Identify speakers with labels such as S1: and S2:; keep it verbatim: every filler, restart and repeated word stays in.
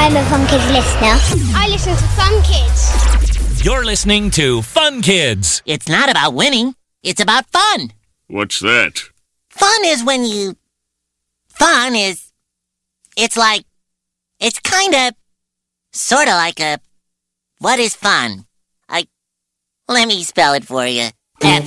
S1: I'm a Fun Kids listener. I listen to Fun Kids.
S2: You're listening to Fun Kids.
S3: It's not about winning. It's about fun.
S4: What's that?
S3: Fun is when you... Fun is... It's like... It's kind of... Sort of like a... What is fun? I... Let me spell it for you. F